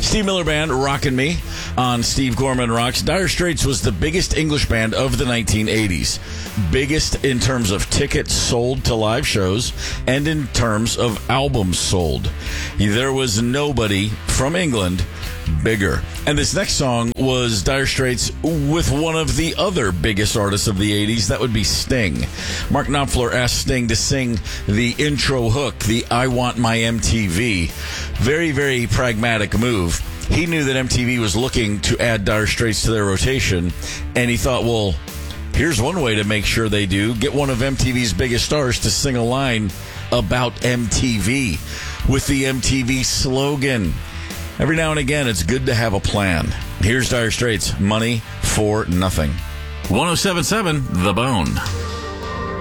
Steve Miller Band, Rockin' Me on Steve Gorman Rocks. Dire Straits was the biggest English band of the 1980s. Biggest in terms of tickets sold to live shows and in terms of albums sold. There was nobody from England bigger. And this next song was Dire Straits with one of the other biggest artists of the 80s. That would be Sting. Mark Knopfler asked Sting to sing the intro hook, the I Want My MTV. Very, very pragmatic move. He knew that MTV was looking to add Dire Straits to their rotation, and he thought, well, here's one way to make sure they do. Get one of MTV's biggest stars to sing a line about MTV with the MTV slogan. Every now and again, it's good to have a plan. Here's Dire Straits, Money for Nothing. 107.7 The Bone.